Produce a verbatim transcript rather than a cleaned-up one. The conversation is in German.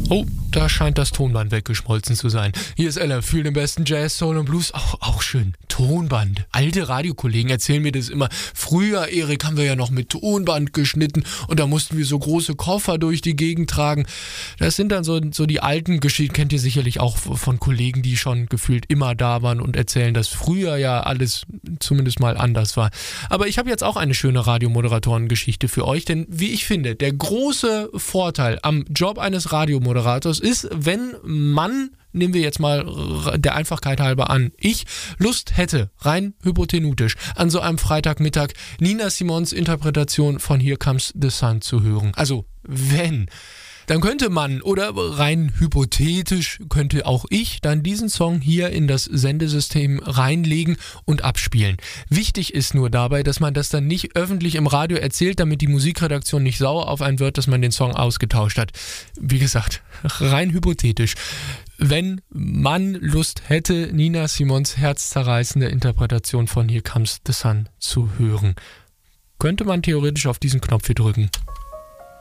Oh, da scheint das Tonband weggeschmolzen zu sein. Hier ist Ella, fühl den besten Jazz, Soul und Blues. Auch, auch schön. Tonband. Alte Radiokollegen erzählen mir das immer. Früher, Erik, haben wir ja noch mit Tonband geschnitten und da mussten wir so große Koffer durch die Gegend tragen. Das sind dann so, so die alten Geschichten, kennt ihr sicherlich auch von Kollegen, die schon gefühlt immer da waren und erzählen, dass früher ja alles zumindest mal anders war. Aber ich habe jetzt auch eine schöne Radiomoderatorengeschichte für euch, denn wie ich finde, der große Vorteil am Job eines Radiomoderators ist, wenn man, nehmen wir jetzt mal der Einfachkeit halber an, ich Lust hätte, rein hypothetisch, an so einem Freitagmittag Nina Simons Interpretation von Here Comes the Sun zu hören. Also wenn, dann könnte man, oder rein hypothetisch könnte auch ich dann diesen Song hier in das Sendesystem reinlegen und abspielen. Wichtig ist nur dabei, dass man das dann nicht öffentlich im Radio erzählt, damit die Musikredaktion nicht sauer auf einen wird, dass man den Song ausgetauscht hat. Wie gesagt, rein hypothetisch. Wenn man Lust hätte, Nina Simons herzzerreißende Interpretation von Here Comes the Sun zu hören, könnte man theoretisch auf diesen Knopf hier drücken.